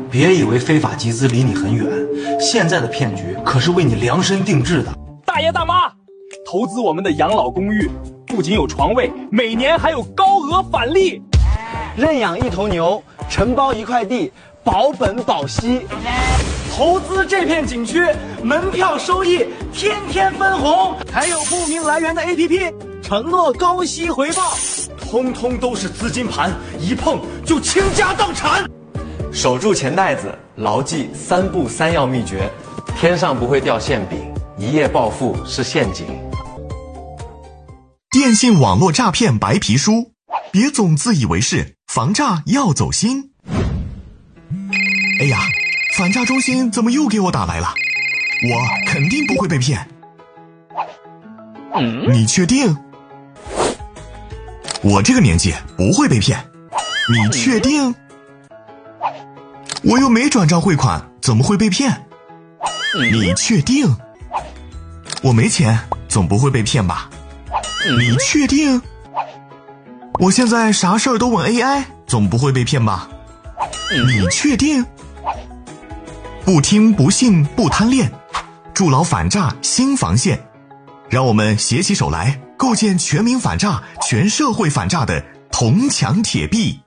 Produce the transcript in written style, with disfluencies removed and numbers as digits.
别以为非法集资离你很远，现在的骗局可是为你量身定制的。 大爷大妈，投资我们的养老公寓，不仅有床位，每年还有高额返利。 认养一头牛，承包一块地，保本保息。投资这片景区，门票收益天天分红，还有不明来源的 APP， 承诺高息回报，通通都是资金盘，一碰就倾家荡产。 守住钱袋子，牢记3不3要秘诀：天上不会掉馅饼，一夜暴富是陷阱。 电信网络诈骗白皮书，别总自以为是，防诈要走心。哎呀，反诈中心怎么又给我打来了？我肯定不会被骗。你确定？我这个年纪不会被骗。你确定？我又没转账汇款，怎么会被骗？你确定？我没钱，总不会被骗吧？你确定？我现在啥事儿都问 AI， 总不会被骗吧？你确定？不听不信不贪恋，筑牢反诈新防线。让我们携起手来，构建全民反诈、全社会反诈的铜墙铁壁。